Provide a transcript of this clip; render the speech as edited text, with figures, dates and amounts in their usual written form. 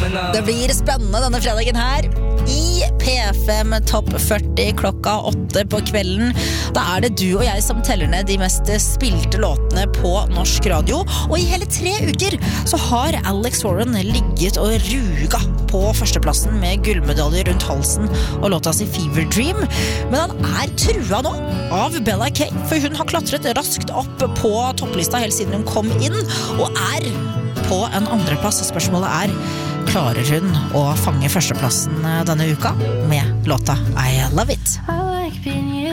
Det blir spennende denne fredagen her I P5 Topp 40 klokka 8 på kvelden. Da det du og jeg som teller ned de mest spilte låtene på norsk radio. Og I hele 3 uker så har Alex Warren ligget og ruga på førsteplassen med gullmedaljer rundt halsen og låta si Fever Dream. Men han trua nå av Bella K, for hun har klatret raskt opp på topplista helt siden hun kom inn, og på en andreplass. Spørsmålet klarer hun å fange førsteplassen denne uka med låta I Love It? I like being